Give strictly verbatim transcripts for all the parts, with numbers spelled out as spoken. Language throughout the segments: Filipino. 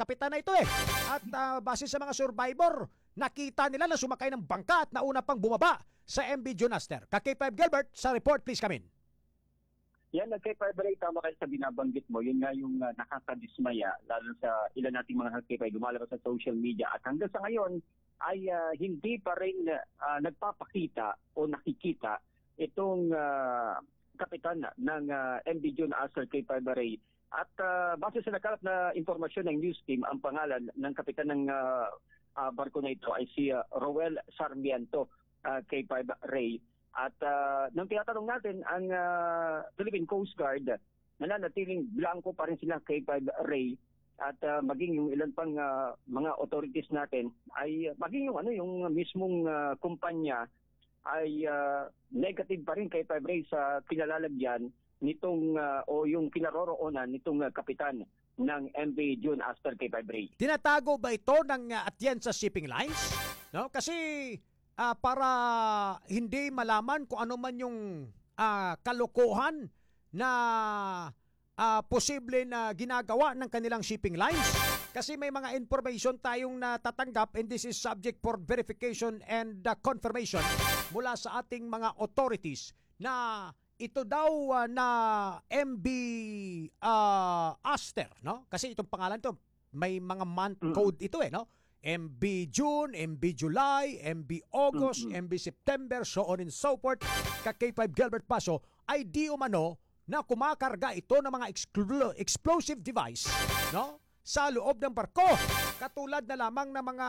kapitan na ito eh. At uh, base sa mga survivor, nakita nila na sumakay ng bangka at nauna pang bumaba sa M V Jonaster. Ka K five Gilbert, sa report please come in. Yan, nag-K five Ray, tama kayo sa binabanggit mo. Yun nga yung uh, nakakadismaya, lalo sa ilan nating mga K five lumalabas sa social media. At hanggang sa ngayon, ay uh, hindi pa rin uh, nagpapakita o nakikita itong uh, kapitan ng uh, M V Jonaster K five Ray. At uh, base sa nakalap na informasyon ng news team, ang pangalan ng kapitan ng uh, uh, barko na ito ay si uh, Roel Sarmiento uh, K five Ray. At uh, nang tinatanong natin ang uh, Philippine Coast Guard, nananatiling blanco pa rin sila K five Ray. At uh, maging yung ilan pang uh, mga authorities natin ay maging yung ano yung mismong uh, kumpanya ay uh, negative pa rin K five Ray sa kinalalagyan nitong uh, o yung kinaroroonan nitong uh, kapitan ng M V Jonaster K five Ray. Tinatago ba ito ng uh, Atienza Shipping Lines? No, kasi uh, para hindi malaman kung ano man yung uh, kalokohan na uh, posible na ginagawa ng kanilang shipping lines. Kasi may mga information tayong natatanggap and this is subject for verification and uh, confirmation mula sa ating mga authorities na ito daw uh, na M V uh, Aster, no? Kasi itong pangalan to, may mga month code ito eh, no? M V June, M V July, M V August, M V September, so on and so forth. Ka K five Gilbert Paso ay di umano na kumakarga ito ng mga exclu- explosive device, no? Sa loob ng barko. Katulad na lamang ng mga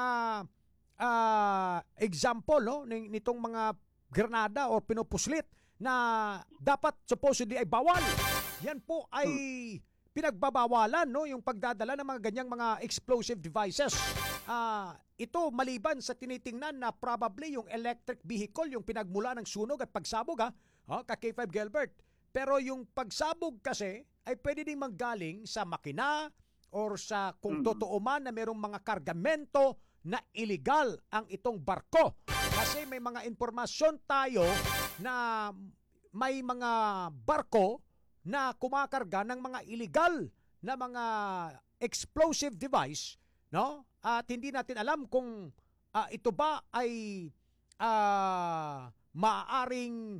uh, example, no? Nitong mga granada o pinupuslit na dapat supposedly ay bawal. Yan po ay pinagbabawalan, no, yung pagdadala ng mga ganyang mga explosive devices. Uh, ito maliban sa tinitingnan na probably yung electric vehicle yung pinagmula ng sunog at pagsabog, ha, oh, ka K five Gilbert. Pero yung pagsabog kasi ay pwede ding manggaling sa makina or sa kung totoo man na merong mga kargamento na illegal ang itong barko. Kasi may mga impormasyon tayo na may mga barko na kumakarga ng mga illegal na mga explosive device, no? At hindi natin alam kung uh, ito ba ay uh, maaaring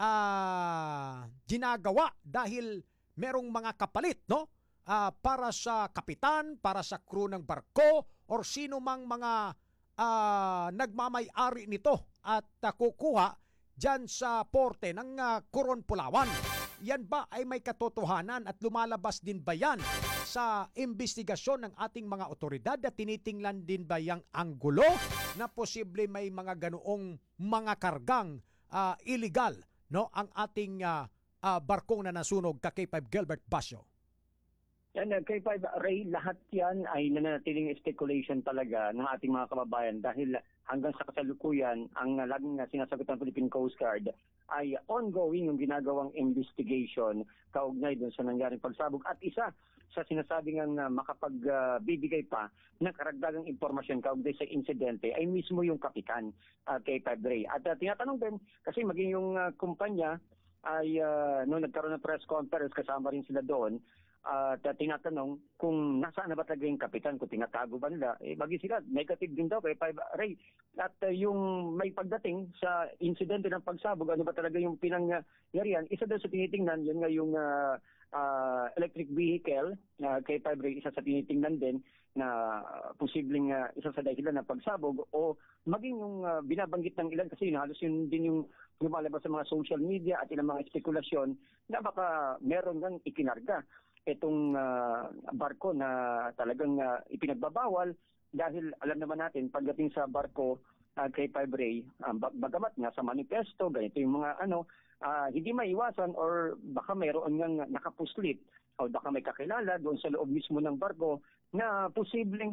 uh, ginagawa dahil merong mga kapalit, no? Uh, para sa kapitan, para sa crew ng barko, or sino mang mga uh, nagmamay-ari nito at uh, kukuha dyan sa porte ng uh, Coron, Palawan. Yan ba ay may katotohanan at lumalabas din ba yan sa investigasyon ng ating mga otoridad at tinitingnan din ba yung anggulo na posible may mga ganoong mga kargang uh, illegal, no, ang ating uh, uh, barkong na nasunog ka K five Gilbert Basyo? Yan, K five Ray, lahat yan ay nananatiling speculation talaga ng ating mga kababayan dahil hanggang sa kasalukuyan, ang laging sinasagot ng Philippine Coast Guard ay ongoing yung ginagawang investigation kaugnay dun sa nangyaring pagsabog. At isa sa sinasabing ang uh, makapagbibigay uh, pa ng karagdagang impormasyon kaugnay sa insidente ay mismo yung kapitan, uh, K five Ray. At uh, tinatanong din, kasi maging yung uh, kumpanya ay uh, nung nagkaroon ng press conference, kasama rin sila doon, at uh, tinatanong kung nasaan na ba talaga yung kapitan, kung tinatago ba nila, eh bagi sila, negative din daw kay five Ray. At uh, yung may pagdating sa insidente ng pagsabog, ano ba talaga yung pinangyarihan, isa daw sa tinitingnan, yun nga yung uh, uh, electric vehicle, uh, kay five Ray, isa sa tinitingnan din na uh, posibleng uh, isa sa dahilan ng pagsabog o maging yung uh, binabanggit ng ilan kasi yun, halos yun din yung lumalabas sa mga social media at ilang mga espekulasyon na baka meron ngang ikinarga itong uh, barko na talagang uh, ipinagbabawal dahil alam naman natin pagdating sa barko uh, kay five Ray, um, bagamat nga sa manifesto, ganito yung mga ano, uh, hindi maiwasan or baka mayroon ngang nakapuslit o baka may kakilala doon sa loob mismo ng barko na posibleng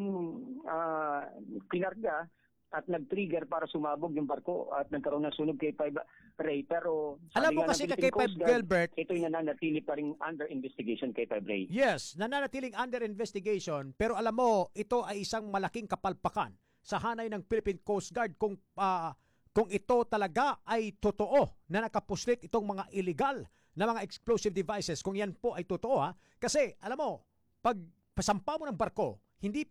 uh, kinarga at nag-trigger para sumabog yung barko at nagkaroon ng sunog kay five Ray. Pero alam mo kasi kay five Gilbert, ito'y nananatili pa rin under investigation kay five Ray. Yes, nananatiling under investigation, pero alam mo, ito ay isang malaking kapalpakan sa hanay ng Philippine Coast Guard kung uh, kung ito talaga ay totoo na nakapuslit itong mga illegal na mga explosive devices, kung yan po ay totoo, ha. Kasi alam mo, pag pasampa mo ng barko, hindi